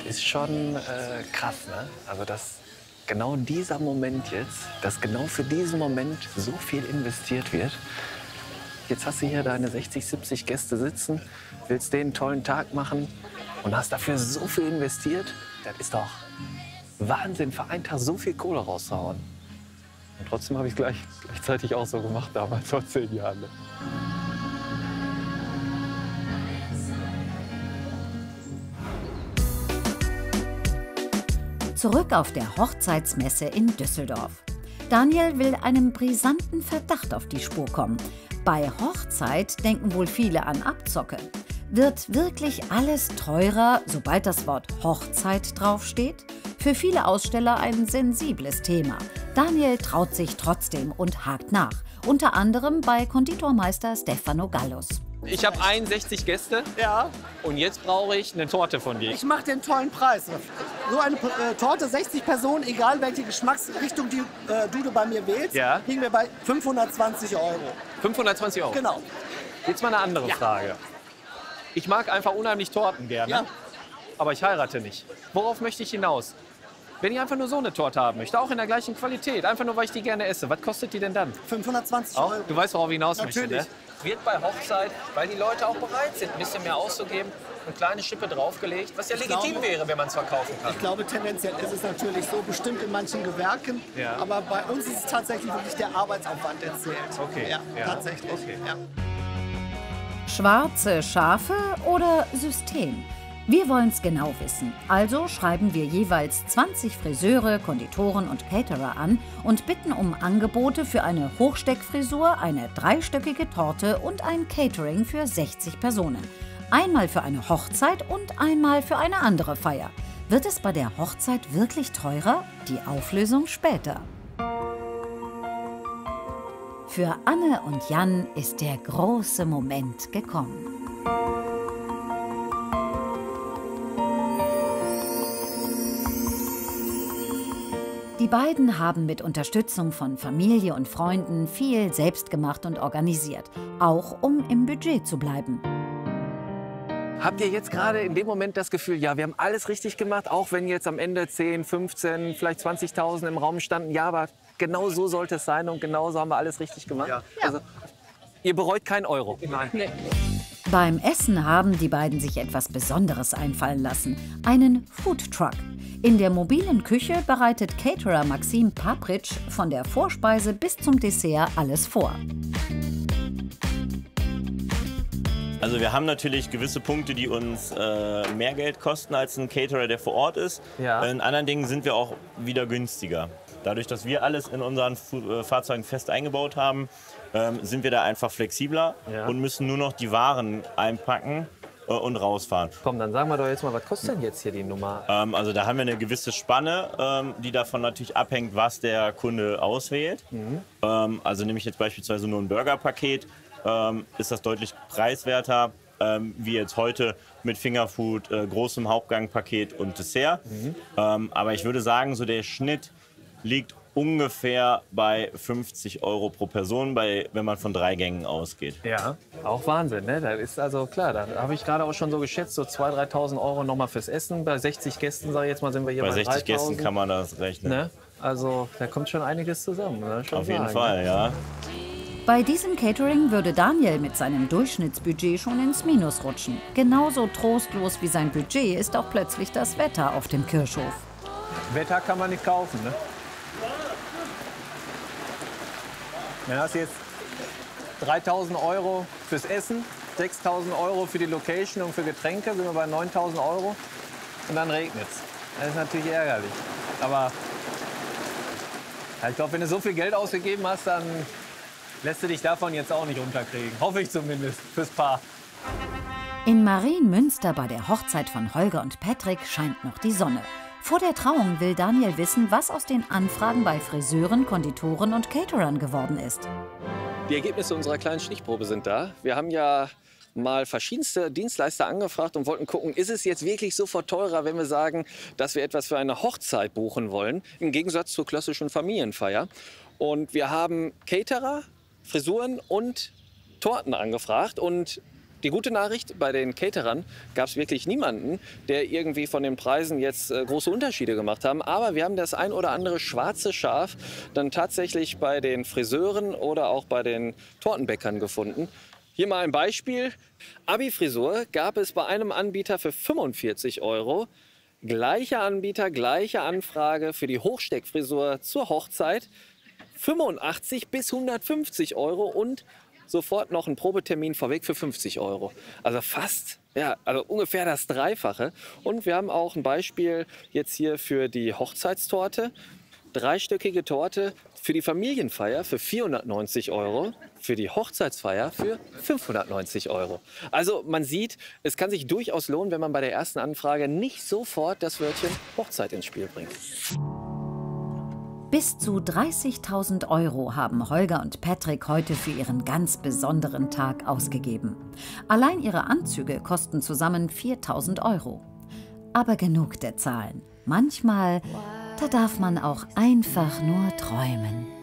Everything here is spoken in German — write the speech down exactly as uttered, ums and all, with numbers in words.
ist schon äh, krass, ne? Also dass genau dieser Moment jetzt, dass genau für diesen Moment so viel investiert wird. Jetzt hast du hier deine sechzig, siebzig Gäste sitzen, willst denen einen tollen Tag machen und hast dafür so viel investiert. Das ist doch Wahnsinn, für einen Tag so viel Kohle rauszuhauen. Und trotzdem habe ich es gleich, gleichzeitig auch so gemacht, damals vor zehn Jahren. Ne? Zurück auf der Hochzeitsmesse in Düsseldorf. Daniel will einem brisanten Verdacht auf die Spur kommen. Bei Hochzeit denken wohl viele an Abzocke. Wird wirklich alles teurer, sobald das Wort Hochzeit draufsteht? Für viele Aussteller ein sensibles Thema. Daniel traut sich trotzdem und hakt nach. Unter anderem bei Konditormeister Stefano Gallus. Ich habe einundsechzig Gäste. Ja. Und jetzt brauche ich eine Torte von dir. Ich mache den tollen Preis. So eine äh, Torte, sechzig Personen, egal welche Geschmacksrichtung die, äh, du bei mir wählst, ja. liegen wir bei fünfhundertzwanzig Euro. fünfhundertzwanzig Euro? Genau. Jetzt mal eine andere ja. Frage. Ich mag einfach unheimlich Torten gerne, ja. aber ich heirate nicht. Worauf möchte ich hinaus? Wenn ich einfach nur so eine Torte haben möchte, auch in der gleichen Qualität, einfach nur, weil ich die gerne esse, was kostet die denn dann? fünfhundertzwanzig auch? Euro. Du weißt, worauf ich hinaus möchte, Natürlich. Ne? Wird bei Hochzeit, weil die Leute auch bereit sind, ein bisschen mehr auszugeben, eine kleine Schippe draufgelegt, was ja ich legitim glaube, wäre, wenn man es verkaufen kann. Ich glaube, tendenziell ist es natürlich so, bestimmt in manchen Gewerken, ja. aber bei uns ist es tatsächlich wirklich der Arbeitsaufwand, der zählt. Okay. Ja, ja. tatsächlich. Okay. Ja. Schwarze Schafe oder System? Wir wollen es genau wissen. Also schreiben wir jeweils zwanzig Friseure, Konditoren und Caterer an und bitten um Angebote für eine Hochsteckfrisur, eine dreistöckige Torte und ein Catering für sechzig Personen. Einmal für eine Hochzeit und einmal für eine andere Feier. Wird es bei der Hochzeit wirklich teurer? Die Auflösung später. Für Anne und Jan ist der große Moment gekommen. Die beiden haben mit Unterstützung von Familie und Freunden viel selbst gemacht und organisiert, auch um im Budget zu bleiben. Habt ihr jetzt gerade in dem Moment das Gefühl, ja, wir haben alles richtig gemacht, auch wenn jetzt am Ende zehn, fünfzehn, vielleicht zwanzigtausend im Raum standen, ja, aber genau so sollte es sein und genau so haben wir alles richtig gemacht? Ja. Also, ihr bereut keinen Euro? Nein. Nee. Beim Essen haben die beiden sich etwas Besonderes einfallen lassen, einen Foodtruck. In der mobilen Küche bereitet Caterer Maxim Papritsch von der Vorspeise bis zum Dessert alles vor. Also wir haben natürlich gewisse Punkte, die uns äh, mehr Geld kosten als ein Caterer, der vor Ort ist. Ja. In anderen Dingen sind wir auch wieder günstiger. Dadurch, dass wir alles in unseren Fu- äh, Fahrzeugen fest eingebaut haben, ähm, sind wir da einfach flexibler ja. und müssen nur noch die Waren einpacken äh, und rausfahren. Komm, dann sagen wir doch jetzt mal, was kostet denn jetzt hier die Nummer? Ähm, also da haben wir eine gewisse Spanne, ähm, die davon natürlich abhängt, was der Kunde auswählt. Mhm. Ähm, also nehme ich jetzt beispielsweise nur ein Burgerpaket, ähm, ist das deutlich preiswerter, ähm, wie jetzt heute mit Fingerfood, äh, großem Hauptgangpaket und Dessert. Mhm. Ähm, aber ich würde sagen, so der Schnitt liegt ungefähr bei fünfzig Euro pro Person, bei, wenn man von drei Gängen ausgeht. Ja, auch Wahnsinn, ne? Das ist also klar, da habe ich gerade auch schon so geschätzt, so zweitausend, dreitausend Euro nochmal fürs Essen. Bei sechzig Gästen, sage ich jetzt mal, sind wir hier bei, bei sechzig dreitausend. Gästen kann man das rechnen. Ne? Also da kommt schon einiges zusammen. Ne? Schon Auf jeden sagen, Fall, ne? ja. Bei diesem Catering würde Daniel mit seinem Durchschnittsbudget schon ins Minus rutschen. Genauso trostlos wie sein Budget ist auch plötzlich das Wetter auf dem Kirchhof. Wetter kann man nicht kaufen, ne? Dann hast du jetzt dreitausend Euro fürs Essen, sechstausend Euro für die Location und für Getränke, sind wir bei neuntausend Euro. Und dann regnet es. Das ist natürlich ärgerlich. Aber ja, ich glaube, wenn du so viel Geld ausgegeben hast, dann lässt du dich davon jetzt auch nicht unterkriegen. Hoffe ich zumindest, fürs Paar. In Marienmünster bei der Hochzeit von Holger und Patrick scheint noch die Sonne. Vor der Trauung will Daniel wissen, was aus den Anfragen bei Friseuren, Konditoren und Caterern geworden ist. Die Ergebnisse unserer kleinen Stichprobe sind da. Wir haben ja mal verschiedenste Dienstleister angefragt und wollten gucken, ist es jetzt wirklich sofort teurer, wenn wir sagen, dass wir etwas für eine Hochzeit buchen wollen, im Gegensatz zur klassischen Familienfeier. Und wir haben Caterer, Frisuren und Torten angefragt und Die gute Nachricht, bei den Caterern gab es wirklich niemanden, der irgendwie von den Preisen jetzt äh, große Unterschiede gemacht haben. Aber wir haben das ein oder andere schwarze Schaf dann tatsächlich bei den Friseuren oder auch bei den Tortenbäckern gefunden. Hier mal ein Beispiel. Abi-Frisur gab es bei einem Anbieter für fünfundvierzig Euro. Gleicher Anbieter, gleiche Anfrage für die Hochsteckfrisur zur Hochzeit. fünfundachtzig bis hundertfünfzig Euro und sofort noch ein Probetermin vorweg für fünfzig Euro. Also fast, ja, also ungefähr das Dreifache. Und wir haben auch ein Beispiel jetzt hier für die Hochzeitstorte. Dreistöckige Torte für die Familienfeier für vierhundertneunzig Euro, für die Hochzeitsfeier für fünfhundertneunzig Euro. Also man sieht, es kann sich durchaus lohnen, wenn man bei der ersten Anfrage nicht sofort das Wörtchen Hochzeit ins Spiel bringt. Bis zu dreißigtausend Euro haben Holger und Patrick heute für ihren ganz besonderen Tag ausgegeben. Allein ihre Anzüge kosten zusammen viertausend Euro. Aber genug der Zahlen. Manchmal, da darf man auch einfach nur träumen.